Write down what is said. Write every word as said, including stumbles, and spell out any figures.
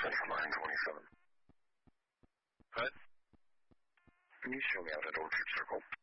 Central nine twenty-seven. What? Can you show me out at Orchard Circle?